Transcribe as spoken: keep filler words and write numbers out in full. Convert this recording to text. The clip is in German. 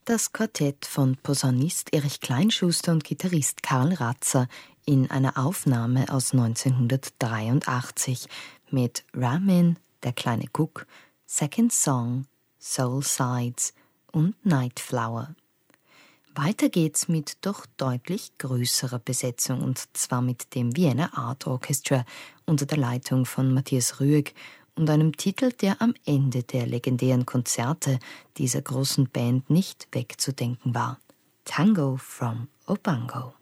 Das Quartett von Posaunist Erich Kleinschuster und Gitarrist Karl Ratzer in einer Aufnahme aus neunzehnhundertdreiundachtzig mit Ramin, der kleine Cook, Second Song, Soul Sides und Nightflower. Weiter geht's mit doch deutlich größerer Besetzung, und zwar mit dem Vienna Art Orchestra unter der Leitung von Matthias Rüegg und einem Titel, der am Ende der legendären Konzerte dieser großen Band nicht wegzudenken war: Tango from Obango.